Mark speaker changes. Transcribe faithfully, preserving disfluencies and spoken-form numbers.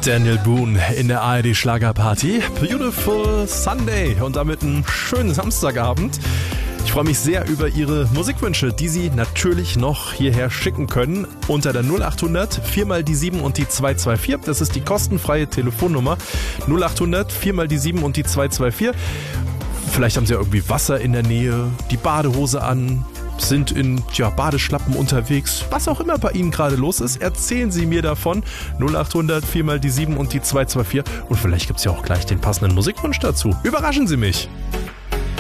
Speaker 1: Daniel Boone in der A R D Schlagerparty. Beautiful Sunday und damit einen schönen Samstagabend. Ich freue mich sehr über Ihre Musikwünsche, die Sie natürlich noch hierher schicken können unter der null acht hundert vier mal die sieben und die zwei zwei vier. Das ist die kostenfreie Telefonnummer null acht hundert vier mal die sieben und die zwei zwei vier. Vielleicht haben Sie ja irgendwie Wasser in der Nähe, die Badehose an, sind in tja, Badeschlappen unterwegs, was auch immer bei Ihnen gerade los ist, erzählen Sie mir davon. null acht hundert vier mal die sieben und die zwei zwei vier und vielleicht gibt es ja auch gleich den passenden Musikwunsch dazu. Überraschen Sie mich!